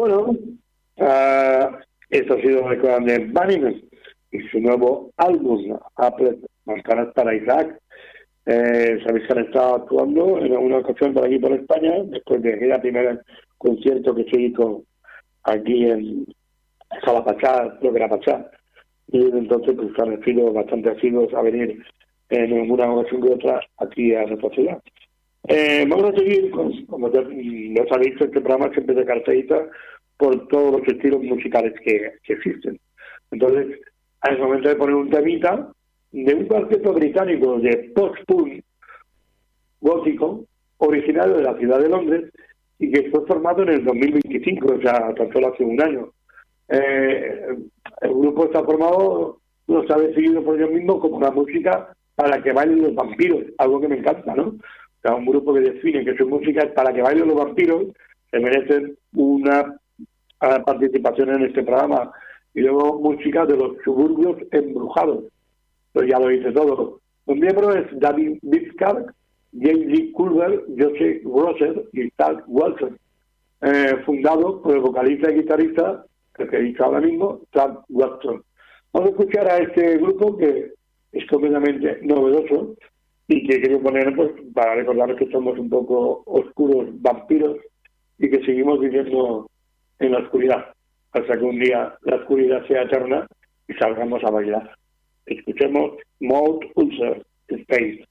bueno, esto ha sido de Conan de Bunnymen y su nuevo álbum, Apple Máscaras para Isaac. Sabéis que han estado actuando en una ocasión por aquí por España, después de aquel primer concierto que se hizo aquí en Salapachá, creo que era Pachá, y entonces pues han sido bastante asiduos a venir en una ocasión que otra aquí a nuestra ciudad. Vamos a seguir, como ya lo sabéis, este programa siempre se caracteriza por todos los estilos musicales que existen. Entonces, es momento de poner un temita de un cuarteto británico de post-punk gótico, originario de la ciudad de Londres, y que fue formado en el 2025, o sea, tan solo hace un año. El grupo está formado, no se ha decidido por ellos mismos como una música para que bailen los vampiros, algo que me encanta, ¿no? O sea, un grupo que define que su música es para que bailen los vampiros, se merecen una participación en este programa. Y luego música de los suburbios embrujados, pues ya lo dice todo. Un miembro es David Biscark, James Lee Culver, Joseph Rosser y Tal Walter, fundado por el vocalista y guitarrista, el que he dicho ahora mismo, Tal Walter. Vamos a escuchar a este grupo que es completamente novedoso y que quiero poner pues para recordar que somos un poco oscuros vampiros y que seguimos viviendo en la oscuridad, hasta que un día la oscuridad sea eterna y salgamos a bailar. Escuchemos Mouth Ulcer Space.